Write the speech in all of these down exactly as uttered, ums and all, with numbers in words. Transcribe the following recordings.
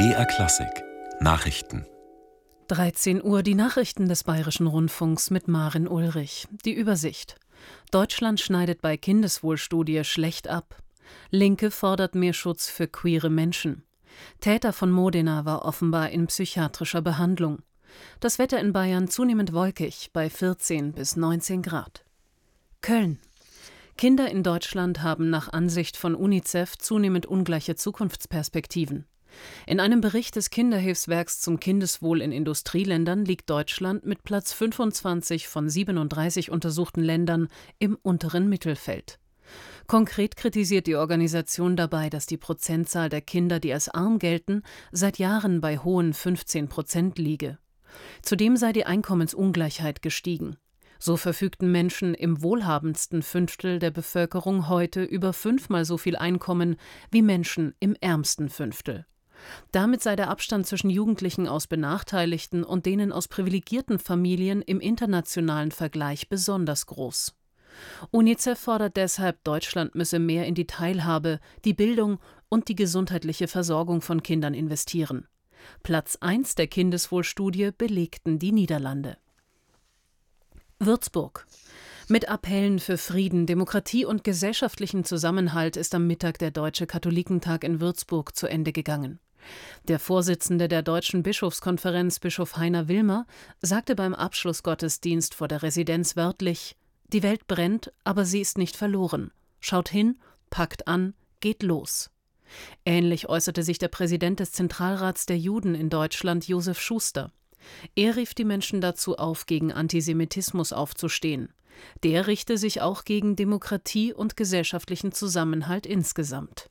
B R Klassik Nachrichten. dreizehn Uhr die Nachrichten des Bayerischen Rundfunks mit Maren Ulrich. Die Übersicht. Deutschland schneidet bei Kindeswohlstudie schlecht ab. Linke fordert mehr Schutz für queere Menschen. Täter von Modena war offenbar in psychiatrischer Behandlung. Das Wetter in Bayern zunehmend wolkig bei vierzehn bis neunzehn Grad. Köln. Kinder in Deutschland haben nach Ansicht von UNICEF zunehmend ungleiche Zukunftsperspektiven. In einem Bericht des Kinderhilfswerks zum Kindeswohl in Industrieländern liegt Deutschland mit Platz fünfundzwanzig von siebenunddreißig untersuchten Ländern im unteren Mittelfeld. Konkret kritisiert die Organisation dabei, dass die Prozentzahl der Kinder, die als arm gelten, seit Jahren bei hohen fünfzehn Prozent liege. Zudem sei die Einkommensungleichheit gestiegen. So verfügten Menschen im wohlhabendsten Fünftel der Bevölkerung heute über fünfmal so viel Einkommen wie Menschen im ärmsten Fünftel. Damit sei der Abstand zwischen Jugendlichen aus benachteiligten und denen aus privilegierten Familien im internationalen Vergleich besonders groß. UNICEF fordert deshalb, Deutschland müsse mehr in die Teilhabe, die Bildung und die gesundheitliche Versorgung von Kindern investieren. Platz eins der Kindeswohlstudie belegten die Niederlande. Würzburg. Mit Appellen für Frieden, Demokratie und gesellschaftlichen Zusammenhalt ist am Mittag der Deutsche Katholikentag in Würzburg zu Ende gegangen. Der Vorsitzende der Deutschen Bischofskonferenz, Bischof Heiner Wilmer, sagte beim Abschlussgottesdienst vor der Residenz wörtlich: Die Welt brennt, aber sie ist nicht verloren. Schaut hin, packt an, geht los. Ähnlich äußerte sich der Präsident des Zentralrats der Juden in Deutschland, Josef Schuster. Er rief die Menschen dazu auf, gegen Antisemitismus aufzustehen. Der richte sich auch gegen Demokratie und gesellschaftlichen Zusammenhalt insgesamt.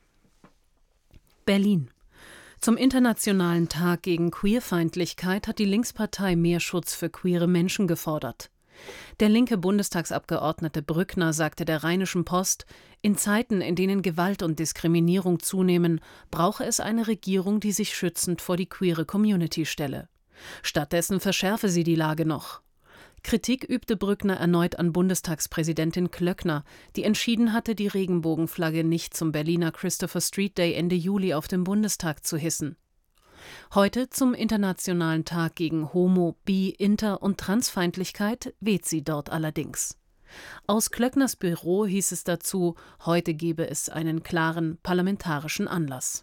Berlin. Zum Internationalen Tag gegen Queerfeindlichkeit hat die Linkspartei mehr Schutz für queere Menschen gefordert. Der linke Bundestagsabgeordnete Brückner sagte der Rheinischen Post, in Zeiten, in denen Gewalt und Diskriminierung zunehmen, brauche es eine Regierung, die sich schützend vor die queere Community stelle. Stattdessen verschärfe sie die Lage noch. Kritik übte Brückner erneut an Bundestagspräsidentin Klöckner, die entschieden hatte, die Regenbogenflagge nicht zum Berliner Christopher Street Day Ende Juli auf dem Bundestag zu hissen. Heute zum Internationalen Tag gegen Homo-, Bi-, Inter- und Transfeindlichkeit weht sie dort allerdings. Aus Klöckners Büro hieß es dazu, heute gebe es einen klaren parlamentarischen Anlass.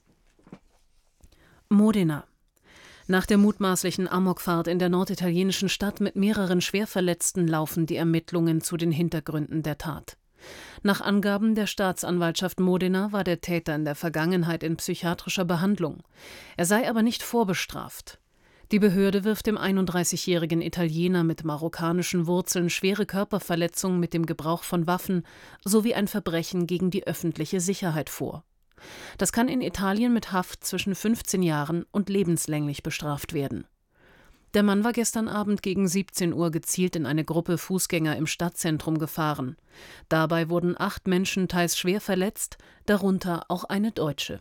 Modena. Nach der mutmaßlichen Amokfahrt in der norditalienischen Stadt mit mehreren Schwerverletzten laufen die Ermittlungen zu den Hintergründen der Tat. Nach Angaben der Staatsanwaltschaft Modena war der Täter in der Vergangenheit in psychiatrischer Behandlung. Er sei aber nicht vorbestraft. Die Behörde wirft dem einunddreißigjährigen Italiener mit marokkanischen Wurzeln schwere Körperverletzungen mit dem Gebrauch von Waffen sowie ein Verbrechen gegen die öffentliche Sicherheit vor. Das kann in Italien mit Haft zwischen fünfzehn Jahren und lebenslänglich bestraft werden. Der Mann war gestern Abend gegen siebzehn Uhr gezielt in eine Gruppe Fußgänger im Stadtzentrum gefahren. Dabei wurden acht Menschen teils schwer verletzt, darunter auch eine Deutsche.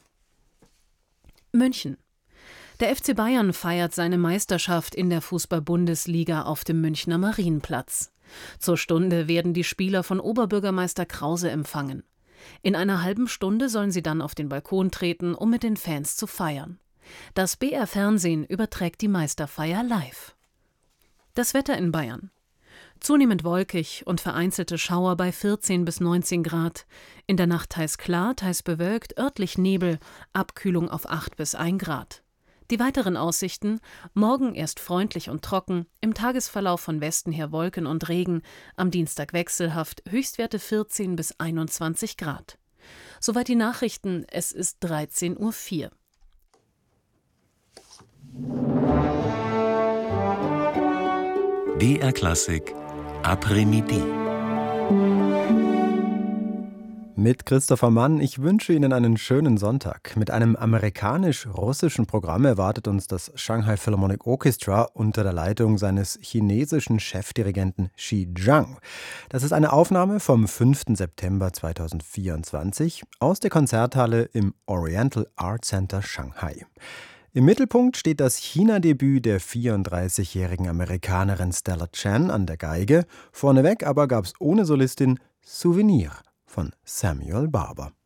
München. Der F C Bayern feiert seine Meisterschaft in der Fußball-Bundesliga auf dem Münchner Marienplatz. Zur Stunde werden die Spieler von Oberbürgermeister Krause empfangen. In einer halben Stunde sollen sie dann auf den Balkon treten, um mit den Fans zu feiern. Das B R-Fernsehen überträgt die Meisterfeier live. Das Wetter in Bayern. Zunehmend wolkig und vereinzelte Schauer bei vierzehn bis neunzehn Grad. In der Nacht teils klar, teils bewölkt, örtlich Nebel, Abkühlung auf acht bis ein Grad. Die weiteren Aussichten: morgen erst freundlich und trocken, im Tagesverlauf von Westen her Wolken und Regen, am Dienstag wechselhaft, Höchstwerte vierzehn bis einundzwanzig Grad. Soweit die Nachrichten, es ist dreizehn Uhr vier. B R Klassik Après-Midi. Mit Christopher Mann. Ich wünsche Ihnen einen schönen Sonntag. Mit einem amerikanisch-russischen Programm erwartet uns das Shanghai Philharmonic Orchestra unter der Leitung seines chinesischen Chefdirigenten Xi Zhang. Das ist eine Aufnahme vom fünften September zweitausendvierundzwanzig aus der Konzerthalle im Oriental Art Center Shanghai. Im Mittelpunkt steht das China-Debüt der vierunddreißigjährigen Amerikanerin Stella Chen an der Geige. Vorneweg aber gab es ohne Solistin Souvenir von Samuel Barber.